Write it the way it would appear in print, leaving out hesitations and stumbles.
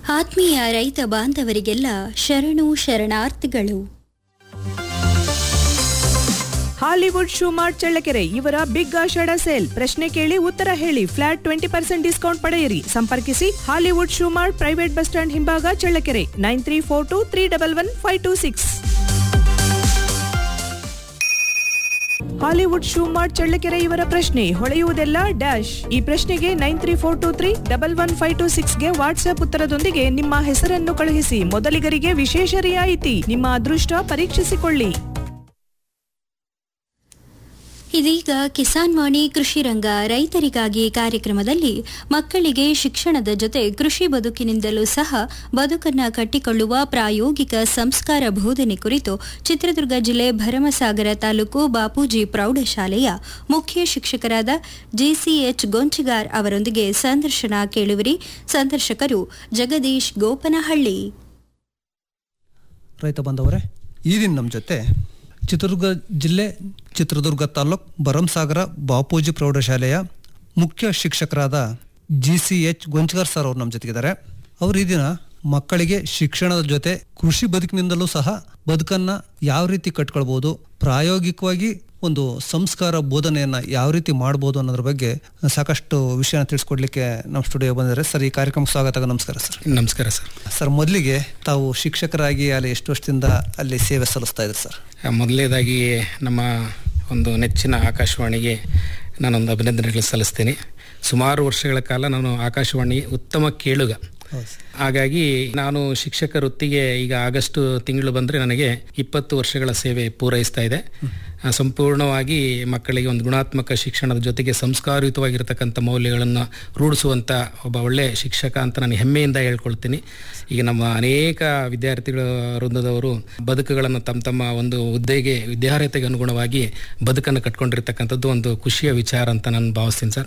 ಆತ್ಮೀಯ ರೈತ ಬಾಂಧವರಿಗೆಲ್ಲ ಶರಣು ಶರಣಾರ್ಥಿಗಳು. ಹಾಲಿವುಡ್ ಶೂಮಾರ್ಟ್ ಚಳ್ಳಕೆರೆ ಇವರ ಬಿಗ್ ಆಷಾಢ ಸೇಲ್. ಪ್ರಶ್ನೆ ಕೇಳಿ ಉತ್ತರ ಹೇಳಿ, ಫ್ಲಾಟ್ 20% ಡಿಸ್ಕೌಂಟ್ ಪಡೆಯಿರಿ. ಸಂಪರ್ಕಿಸಿ Hollywood Shoemart, private bus stand ಹಿಂಭಾಗ, ಚಳ್ಳಕೆರೆ. 9342311526. ಹಾಲಿವುಡ್ ಶೂಮಾರ್ಟ್ ಚಳ್ಳಕೆರೆ ಇವರ ಪ್ರಶ್ನೆ: ಹೊಳೆಯುವುದೆಲ್ಲ ಡ್ಯಾಶ್. ಈ ಪ್ರಶ್ನೆಗೆ 9342311526ಗೆ ವಾಟ್ಸ್ಆಪ್ ಉತ್ತರದೊಂದಿಗೆ ನಿಮ್ಮ ಹೆಸರನ್ನು ಕಳುಹಿಸಿ. ಮೊದಲಿಗರಿಗೆ ವಿಶೇಷ ರಿಯಾಯಿತಿ. ನಿಮ್ಮ ಅದೃಷ್ಟ ಪರೀಕ್ಷಿಸಿಕೊಳ್ಳಿ. ಇದೀಗ ಕಿಸಾನ್ ವಾಣಿ ಕೃಷಿ ರಂಗ ರೈತರಿಗಾಗಿ ಕಾರ್ಯಕ್ರಮದಲ್ಲಿ ಮಕ್ಕಳಿಗೆ ಶಿಕ್ಷಣದ ಜೊತೆ ಕೃಷಿ ಬದುಕಿನಿಂದಲೂ ಸಹ ಬದುಕನ್ನು ಕಟ್ಟಿಕೊಳ್ಳುವ ಪ್ರಾಯೋಗಿಕ ಸಂಸ್ಕಾರ ಬೋಧನೆ ಕುರಿತು ಚಿತ್ರದುರ್ಗ ಜಿಲ್ಲೆ ಭರಮಸಾಗರ ತಾಲೂಕು ಬಾಪೂಜಿ ಪ್ರೌಢಶಾಲೆಯ ಮುಖ್ಯ ಶಿಕ್ಷಕರಾದ ಜಿಸಿಎಚ್ ಗೊಂಚಿಗಾರ್ ಅವರೊಂದಿಗೆ ಸಂದರ್ಶನ ಕೇಳುವಿರಿ. ಸಂದರ್ಶಕರು ಜಗದೀಶ್ ಗೋಪನಹಳ್ಳಿ. ರೈತ ಬಾಂಧವರೇ, ಈ ದಿನ ನಮ್ಮ ಜೊತೆ ಚಿತ್ರದುರ್ಗ ಜಿಲ್ಲೆ ಚಿತ್ರದುರ್ಗ ತಾಲೂಕು ಭರಮಸಾಗರ ಬಾಪೂಜಿ ಪ್ರೌಢಶಾಲೆಯ ಮುಖ್ಯ ಶಿಕ್ಷಕರಾದ ಜಿಸಿಎಚ್ ಗೊಂಚಗಾರ್ ಸರ್ ಅವರು ನಮ್ಮ ಜೊತೆಗಿದ್ದಾರೆ. ಅವರು ಈ ದಿನ ಮಕ್ಕಳಿಗೆ ಶಿಕ್ಷಣದ ಜೊತೆ ಕೃಷಿ ಬದುಕಿನಿಂದಲೂ ಸಹ ಬದುಕನ್ನ ಯಾವ ರೀತಿ ಕಟ್ಕೊಳ್ಬಹುದು, ಪ್ರಾಯೋಗಿಕವಾಗಿ ಒಂದು ಸಂಸ್ಕಾರ ಬೋಧನೆಯನ್ನ ಯಾವ ರೀತಿ ಮಾಡಬಹುದು ಅನ್ನೋದ್ರ ಬಗ್ಗೆ ಸಾಕಷ್ಟು ವಿಷಯನ ತಿಳಿಸ್ಕೊಡ್ಲಿಕ್ಕೆ ನಮ್ಮ ಸ್ಟುಡಿಯೋ ಬಂದಿದ್ದಾರೆ. ಸರ್, ಈ ಕಾರ್ಯಕ್ರಮಕ್ಕೆ ಸ್ವಾಗತ. ನಮಸ್ಕಾರ ಸರ್. ನಮಸ್ಕಾರ ಸರ್. ಸರ್, ಮೊದಲಿಗೆ ತಾವು ಶಿಕ್ಷಕರಾಗಿ ಅಲ್ಲಿ ಎಷ್ಟು ವರ್ಷದಿಂದ ಅಲ್ಲಿ ಸೇವೆ ಸಲ್ಲಿಸ್ತಾ ಇದ್ರಿ ಸರ್? ಮೊದಲನೇದಾಗಿ ನಮ್ಮ ಒಂದು ನೆಚ್ಚಿನ ಆಕಾಶವಾಣಿಗೆ ನಾನೊಂದು ಅಭಿನಂದನೆಗಳು ಸಲ್ಲಿಸ್ತೀನಿ. ಸುಮಾರು ವರ್ಷಗಳ ಕಾಲ ನಾನು ಆಕಾಶವಾಣಿ ಉತ್ತಮ ಕೇಳುಗ. ಹಾಗಾಗಿ ನಾನು ಶಿಕ್ಷಕ ವೃತ್ತಿಗೆ ಈಗ ಆಗಸ್ಟ್ ತಿಂಗಳು ಬಂದರೆ ನನಗೆ 20 ವರ್ಷಗಳ ಸೇವೆ ಪೂರೈಸ್ತಾ ಇದೆ. ಸಂಪೂರ್ಣವಾಗಿ ಮಕ್ಕಳಿಗೆ ಒಂದು ಗುಣಾತ್ಮಕ ಶಿಕ್ಷಣದ ಜೊತೆಗೆ ಸಂಸ್ಕಾರಯುತವಾಗಿರ್ತಕ್ಕಂಥ ಮೌಲ್ಯಗಳನ್ನು ರೂಢಿಸುವಂಥ ಒಬ್ಬ ಒಳ್ಳೆ ಶಿಕ್ಷಕ ಅಂತ ನಾನು ಹೆಮ್ಮೆಯಿಂದ ಹೇಳ್ಕೊಳ್ತೀನಿ. ಈಗ ನಮ್ಮ ಅನೇಕ ವಿದ್ಯಾರ್ಥಿಗಳ ವೃಂದದವರು ಬದುಕುಗಳನ್ನು ತಮ್ಮ ಒಂದು ಹುದ್ದೆಗೆ ವಿದ್ಯಾರ್ಹತೆಗೆ ಅನುಗುಣವಾಗಿ ಬದುಕನ್ನು ಕಟ್ಕೊಂಡಿರ್ತಕ್ಕಂಥದ್ದು ಒಂದು ಖುಷಿಯ ವಿಚಾರ ಅಂತ ನಾನು ಭಾವಿಸ್ತೀನಿ ಸರ್.